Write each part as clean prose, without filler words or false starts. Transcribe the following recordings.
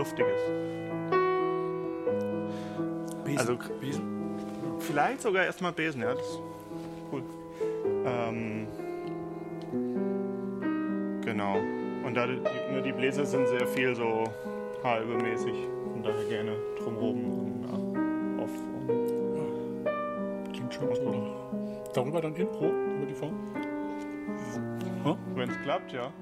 Luftiges. Besen. Also vielleicht sogar erstmal Besen, ja, das ist cool. Genau. Und da die Bläser sind sehr viel so H-übermäßig. Von daher gerne drumherum und off. Klingt schon gut. Darüber dann Impro, über die Form? Wenn es klappt, ja.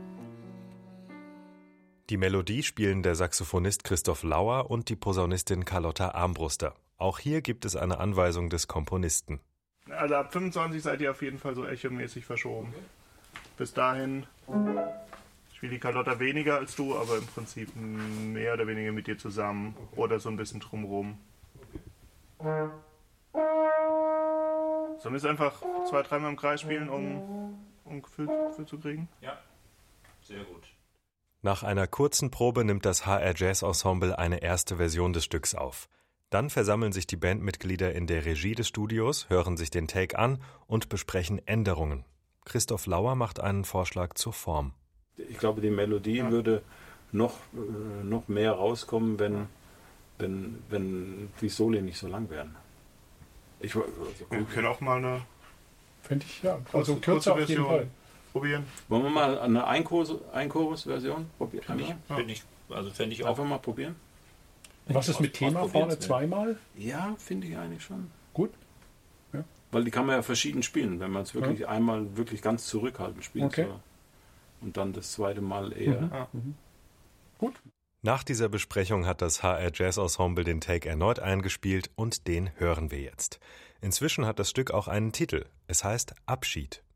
Die Melodie spielen der Saxophonist Christoph Lauer und die Posaunistin Carlotta Armbruster. Auch hier gibt es eine Anweisung des Komponisten. Also ab 25 seid ihr auf jeden Fall so echomäßig verschoben. Okay. Bis dahin spielt die Carlotta weniger als du, aber im Prinzip mehr oder weniger mit dir zusammen. Okay. Oder so ein bisschen drumherum. Okay. Sollen wir es einfach 2-3 Mal im Kreis spielen, um ein Gefühl zu kriegen? Ja, sehr gut. Nach einer kurzen Probe nimmt das HR Jazz Ensemble eine erste Version des Stücks auf. Dann versammeln sich die Bandmitglieder in der Regie des Studios, hören sich den Take an und besprechen Änderungen. Christoph Lauer macht einen Vorschlag zur Form. Ich glaube, die Melodie würde noch mehr rauskommen, wenn die Soli nicht so lang wären. Wir können auch mal eine Fände ich, ja. Also kürzer auf jeden Fall. Probieren. Wollen wir mal eine Einchorus-Version probieren? Fände ich auch. Einfach mal probieren. Was ist mit Thema vorne zweimal? Ja, finde ich eigentlich schon. Gut. Ja. Weil die kann man ja verschieden spielen, wenn man es wirklich einmal wirklich ganz zurückhaltend spielt. Okay. So. Und dann das zweite Mal eher. Gut. Nach dieser Besprechung hat das HR Jazz Ensemble den Take erneut eingespielt und den hören wir jetzt. Inzwischen hat das Stück auch einen Titel. Es heißt Abschied.